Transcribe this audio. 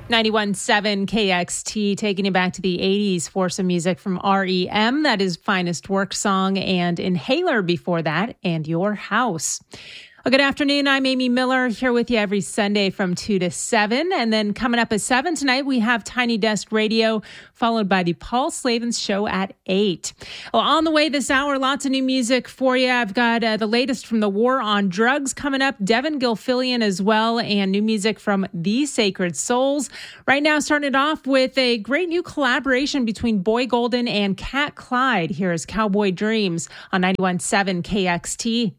91.7 KXT, taking you back to the 80s for some music from REM. That is Finest Work Song, and Inhaler before that, and Your House. Well, good afternoon. I'm Amy Miller here with you every Sunday from 2 to 7. And then coming up at 7 tonight, we have Tiny Desk Radio, followed by the Paul Slavens Show at 8. Well, on the way this hour, lots of new music for you. I've got the latest from the War on Drugs coming up, Devin Gilfillian as well, and new music from The Sacred Souls. Right now, starting it off with a great new collaboration between Boy Golden and Cat Clyde. Here is Cowboy Dreams on 91.7 KXT.